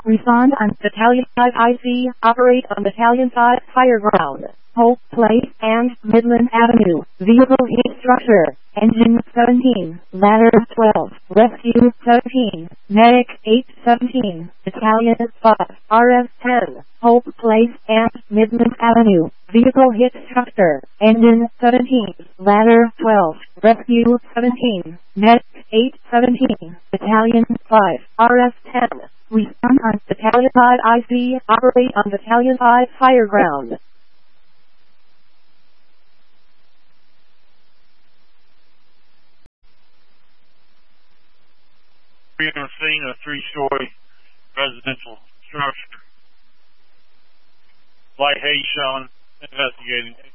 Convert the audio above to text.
Respond on Battalion 5 IC. Operate on Battalion 5 Fire Ground. Hope Place and Midland Avenue. Vehicle heat structure. Engine 17. Ladder 12. Rescue 17. Medic 817. Battalion 5. RF 10. Hope Place and Midland Avenue. Vehicle hit structure. Engine 17. Ladder 12. Rescue 17. Medic 817. Battalion 5. RF 10. Respond on Battalion 5 IC. Operate on Battalion 5 Fire Ground. We are seeing a 3-story residential structure. Light haze shown. Investigating.